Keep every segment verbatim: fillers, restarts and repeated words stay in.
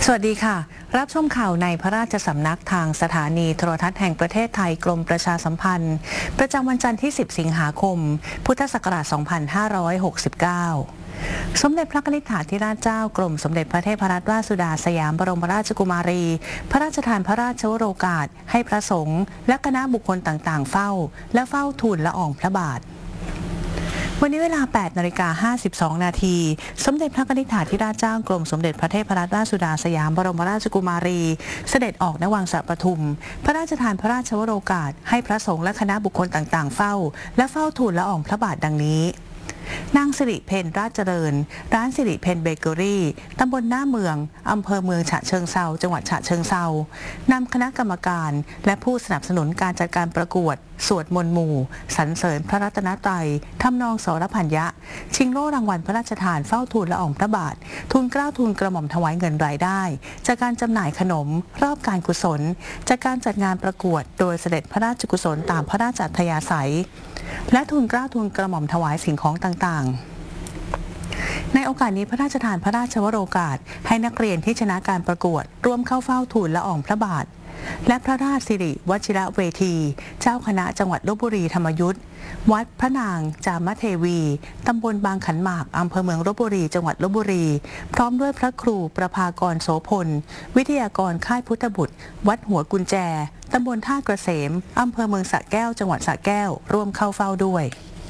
สวัสดีค่ะรับชมข่าวในพระราชสำนักทางสถานีโทรทัศน์แห่งประเทศไทยกรมประชาสัมพันธ์ประจำวันจันทร์ที่สิบสิงหาคมพุทธศักราชสองพันห้าร้อยหกสิบเก้าสมเด็จพระนิธิถาธิราชเจ้ากรมสมเด็จพระเทพรัตนราชสุดาสยามบรมราชกุมารีพระราชทานพระราชวโรกาสให้พระสงฆ์และคณะบุคคลต่างๆเฝ้าและเฝ้าทูลละอองพระบาทวันนี้เวลา แปดนาฬิกาห้าสิบสอง นาทีสมเด็จพระนิธิถาธิราชเจ้ากรมสมเด็จพระเทพรัตนราชสุดาสยามบรมราชกุมารีเสด็จออกณวังสระปทุมพระราชทานพระราชวโรกาสให้พระสงฆ์และคณะบุคคลต่างๆเฝ้าและเฝ้าทูลละอองพระบาทดังนี้นางสิริเพนราชเจริญร้านสิริเพนเบเกอรี่ตำบลหน้าเมืองอำเภอเมืองฉะเชิงเทราจังหวัดฉะเชิงเทรานำคณะกรรมการและผู้สนับสนุนการจัดการประกวดสวดมนต์หมู่สรรเสริญพระรัตนตรัยทำนองสรพัญญะชิงโล่รางวัลพระราชทานเฝ้าทูลละอองพระบาททูลเกล้าทูลกระหม่อมถวายเงินรายได้จากการจำหน่ายขนมรอบการกุศลจากการจัดงานประกวดโดยเสด็จพระราชกุศลตามพระราชอัธยาศัยและทูลเกล้าทูลกระหม่อมถวายสิ่งของต่างๆในโอกาสนี้พระราชทานพระราชวโรกาสให้นักเรียนที่ชนะการประกวดร่วมเข้าเฝ้าทูลละอองพระบาทและพระราชสิริวชิระเวทีเจ้าคณะจังหวัดลพบุรีธรรมยุทธวัดพระนางจามเทวีตำบลบางขันหมากอำเภอเมืองลพบุรีจังหวัดลพบุรีพร้อมด้วยพระครูประภากรโสพลวิทยากรค่ายพุทธบุตรวัดหัวกุญแจตำบลท่าเกษมอำเภอเมืองสระแก้วจังหวัดสระแก้วร่วมเข้าเฝ้าด้วย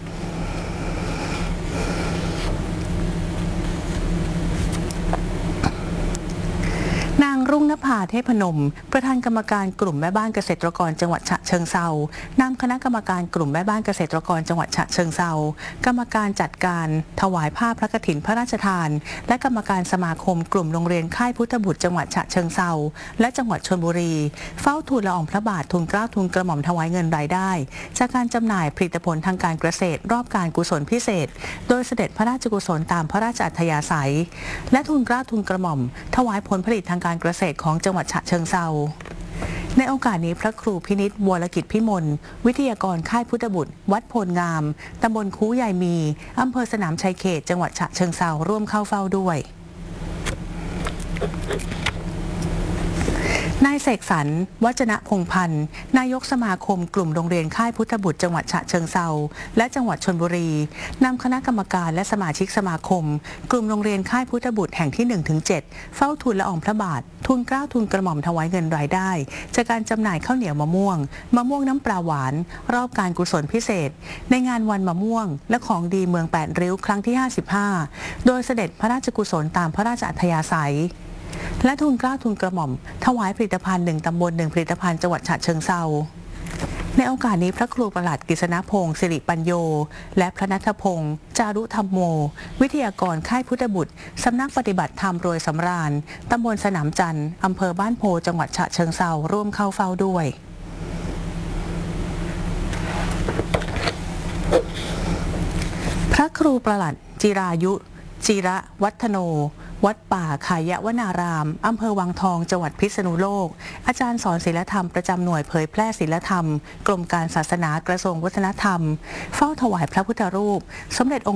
นางรุ่งนภาเทพนมประธานกรรมการกลุ่มแม่บ้านเกษตรกรจังหวัดฉะเชิงเทรานำคณะกรรมการกลุ่มแม่บ้านเกษตรกรจังหวัดฉะเชิงเทรากรรมการจัดการถวายผ้าพระกฐินพระราชทานและกรรมการสมาคมกลุ่มโรงเรียนค่ายพุทธบุตรจังหวัดฉะเชิงเทราและจังหวัดชลบุรีเฝ้าทูลละอองพระบาททูลเกล้าทูลกระหม่อมถวายเงินรายได้จากการจำหน่ายผลิตผลทางการเกษตรรอบการกุศลพิเศษโดยเสด็จพระราชกุศลตามพระราชอัธยาศัยและทูลเกล้าทูลกระหม่อมถวายผลผลิตทางการเกษตรของจังหวัดฉะเชิงเทราในโอกาสนี้พระครูพินิจวรกิจพิมลวิทยากรค่ายพุทธบุตรวัดโพลงามตำบลคูใหญ่มีอำเภอสนามชัยเขตจังหวัดฉะเชิงเทราร่วมเข้าเฝ้าด้วยนายเสกสรรวัจนะพงพันธ์นายกสมาคมกลุ่มโรงเรียนค่ายพุทธบุตรจังหวัดฉะเชิงเทราและจังหวัดชลบุรีนำคณะกรรมการและสมาชิกสมาคมกลุ่มโรงเรียนค่ายพุทธบุตรแห่งที่ หนึ่งถึงเจ็ด เฝ้าทูลละอองพระบาททูลเกล้าทูลกระหม่อมถวายเงินรายได้จากการจำหน่ายข้าวเหนียวมะม่วงมะม่วงน้ำปลาหวานรอบการกุศลพิเศษในงานวันมะม่วงและของดีเมืองแปดริ้วครั้งที่ห้าสิบห้าโดยเสด็จพระราชกุศลตามพระราชอัธยาศัยและทูลเกล้าทูลกระหม่อมถวายผลิตภัณฑ์หนึ่งตำบลหนึ่งผลิตภัณฑ์จังหวัดฉะเชิงเทราในโอกาสนี้พระครูประหลัดกฤษณพงศ์สิริปัญโยและพระณัฐพงศ์จารุธรรมโมวิทยากรค่ายพุทธบุตรสำนักปฏิบัติธรรมโรยสำราญตำบลสนามจันทร์อำเภอบ้านโพจังหวัดฉะเชิงเทราร่วมเข้าเฝ้าด้วยพระครูประหลัดจิรายุจิระวัฒโนวัดป่าขายวนารามอำเภอวังทองจังหวัดพิษณุโลกอาจารย์สอนศีลธรรมประจำหน่วยเผยแพร่ศีลธรรมกรมการศาสนากระทรวงวัฒนธรรมเฝ้าถวายพระพุทธรูปสมเด็จองค์